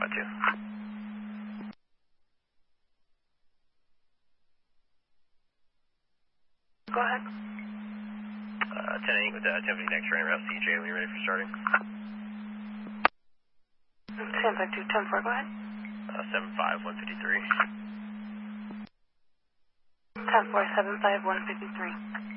552. Go ahead. 10-8 with 1050 next train route CJ when you're ready for starting. 1052, 10-4, go ahead. 75 153. 10-4, 75, 153.